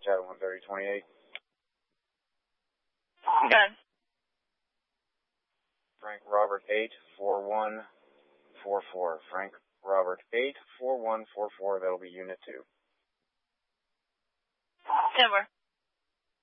Chad 13028. Good. Frank Robert 84144. Frank Robert 84144. That'll be Unit 2. Denver.